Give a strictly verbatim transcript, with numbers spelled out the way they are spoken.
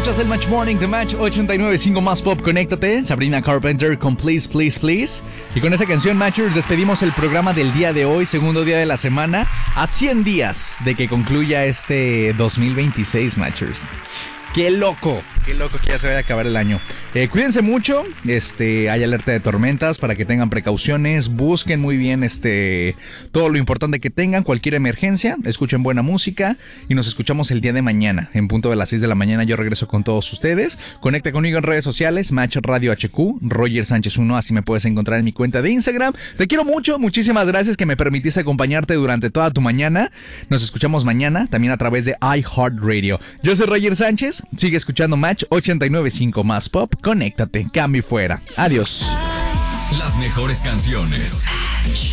Escuchas el Match Morning de Match ochenta y nueve punto cinco Más Pop. Conéctate, Sabrina Carpenter con Please, Please, Please. Y con esa canción, Matchers, despedimos el programa del día de hoy, segundo día de la semana, a cien días de que concluya este dos mil veintiséis, Matchers. ¡Qué loco! ¡Qué loco que ya se vaya a acabar el año! Eh, cuídense mucho, este, hay alerta de tormentas para que tengan precauciones, busquen muy bien este, todo lo importante que tengan, cualquier emergencia, escuchen buena música y nos escuchamos el día de mañana, en punto de las seis de la mañana yo regreso con todos ustedes. Conecta conmigo en redes sociales, Match Radio H Q, Roger Sánchez uno, así me puedes encontrar en mi cuenta de Instagram. Te quiero mucho, muchísimas gracias que me permitiste acompañarte durante toda tu mañana. Nos escuchamos mañana, también a través de iHeartRadio. Yo soy Roger Sánchez. Sigue escuchando Match ochenta y nueve punto cinco Más Pop. Conéctate, cambio y fuera. Adiós. Las mejores canciones.